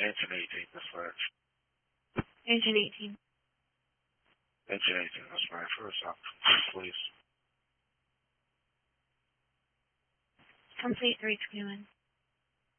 Engine 18, dispatch. Engine 18. Engine 18, dispatch. First off, please. Complete 321.